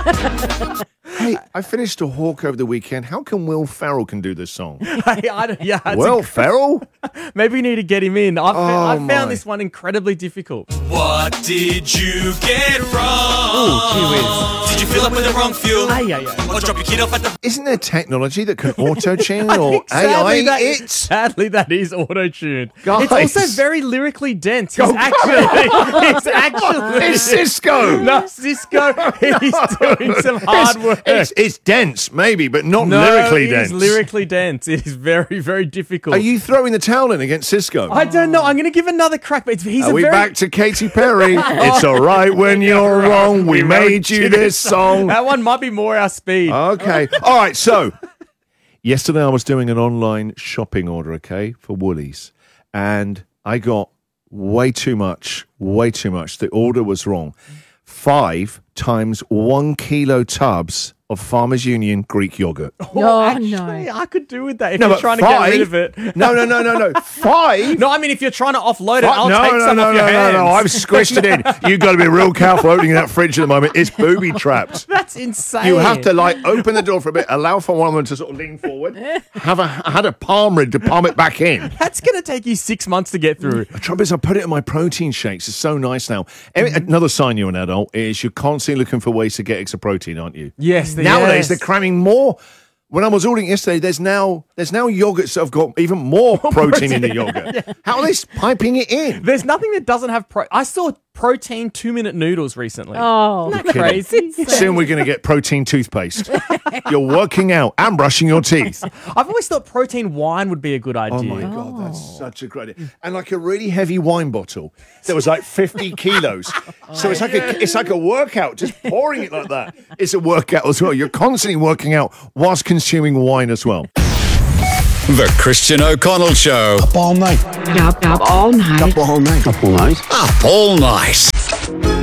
Hey, I finished A Hawk over the weekend. How come Will Ferrell can do this song? Will Ferrell? Maybe we need to get him in. I my. found this one incredibly difficult. What did you get wrong? Ooh, gee whiz. Did you fill up with the wrong fuel? Or drop your kid off at the... Isn't there technology that can auto-tune I or think sadly AI that, sadly, that is auto-tuned. Guys. It's also very lyrically dense. It's Cisco. No, Cisco, he's doing some hard work. It's dense, maybe, but not lyrically dense. It is lyrically dense. It is very, very difficult. Are you throwing the towel in against Cisco? I don't know. I'm going to give another crack, but Are we back to Katy Perry? It's all right when you're wrong. We made you this song. That one might be more our speed. Okay. All right. So, yesterday I was doing an online shopping order, for Woolies. And I got way too much. The order was wrong. 5 times 1 kilo tubs of Farmers Union Greek yogurt. Actually, I could do with that if you're trying to get rid of it. No. 5? No, I mean, if you're trying to offload it, I'll take some off your hands. No, I've squished it in. You've got to be real careful opening that fridge at the moment. It's booby trapped. That's insane. You have to open the door for a bit, allow for one of them to sort of lean forward, had a palm rig to palm it back in. That's going to take you 6 months to get through. The trouble is I put it in my protein shakes. It's so nice now. Another sign you're an adult is you're constantly looking for ways to get extra protein, aren't you? Yes. Nowadays, they're cramming more. When I was ordering yesterday, there's now yogurts that have got even more protein in the yogurt. How are they piping it in? There's nothing that doesn't have I saw protein 2-minute noodles recently. Oh, isn't that crazy? Soon we're going to get protein toothpaste. You're working out and brushing your teeth. I've always thought protein wine would be a good idea. Oh my God, that's such a great idea. And a really heavy wine bottle that was 50 kilos. So it's like a workout, just pouring it like that. It's a workout as well. You're constantly working out whilst consuming wine as well. The Christian O'Connell Show. Up all night. Up all night. Up all night. Up all night. Up all night.